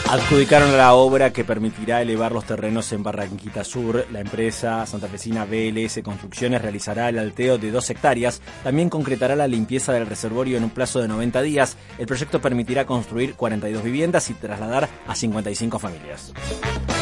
Adjudicaron la obra que permitirá elevar los terrenos en Barranquita Sur. La empresa santafesina BLS Construcciones realizará el alteo de 2 hectáreas. También concretará la limpieza del reservorio en un plazo de 90 días. El proyecto permitirá construir 42 viviendas y trasladar a 55 familias.